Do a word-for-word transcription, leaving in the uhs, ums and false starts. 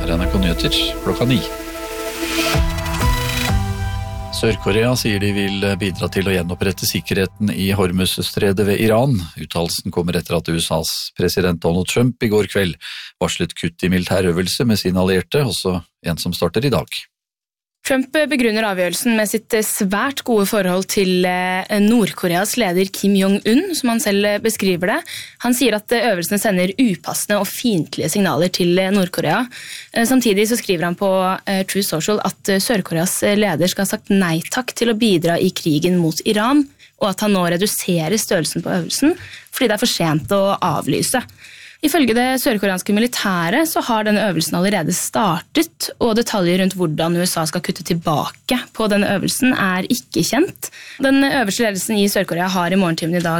Her er N R K Nyheter klokka ni. Sør-Korea sier de vil bidra til å gjenopprette sikkerheten i Hormuzstredet ved Iran. Uttalelsen kommer etter at U S A's president Donald Trump i går kveld varslet kutt i militærøvelse med sine allierte, også en som starter i dag. Trump begrunner avgjørelsen med sitt svært gode forhold til Nord-Koreas leder Kim Jong-un, som han selv beskriver det. Han sier at øvelsene sender upassende og fiendtlige signaler til Nord-Korea. Samtidig så skriver han på True Social at Sør-Koreas leder skal ha sagt nei takk til å bidra i krigen mot Iran, og at han nå reduserer størrelsen på øvelsen fordi det er for sent å avlyse. Ifølge det sørkoreanske militæret så har denne øvelsen allerede startet, og detaljer rundt hvordan U S A skal kutte tilbake på denne øvelsen er ikke kjent. Den øverste ledelsen i Sør-Korea har i morgentimen i dag